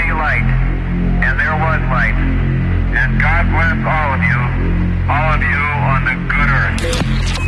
be light. And there was light. And God bless all of you on the good earth.